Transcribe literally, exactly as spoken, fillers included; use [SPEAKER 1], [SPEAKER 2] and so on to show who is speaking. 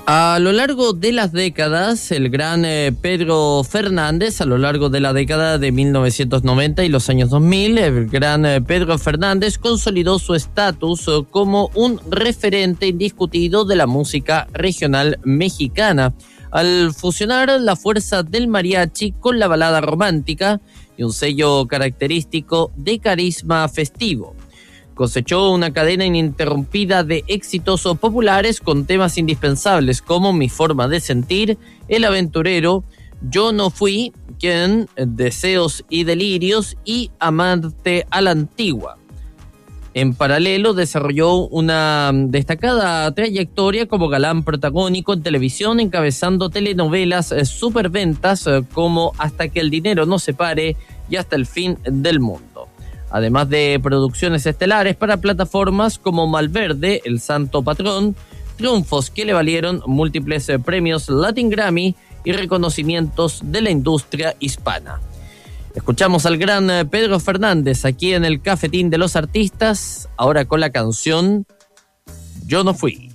[SPEAKER 1] A lo largo de las décadas, el gran eh, Pedro Fernández, a lo largo de la década de mil novecientos noventa y los años dos mil, el gran eh, Pedro Fernández consolidó su estatus eh, como un referente indiscutido de la música regional mexicana, al fusionar la fuerza del mariachi con la balada romántica y un sello característico de carisma festivo. Cosechó una cadena ininterrumpida de éxitos populares con temas indispensables como Mi forma de sentir, El aventurero, Yo no fui, Quien, Deseos y delirios y Amarte a la antigua. En paralelo desarrolló una destacada trayectoria como galán protagónico en televisión, encabezando telenovelas superventas como Hasta que el dinero nos separe y Hasta el fin del mundo. Además de producciones estelares para plataformas como Malverde, El Santo Patrón, triunfos que le valieron múltiples premios Latin Grammy y reconocimientos de la industria hispana. Escuchamos al gran Pedro Fernández aquí en el Cafetín de los Artistas, ahora con la canción Yo no fui.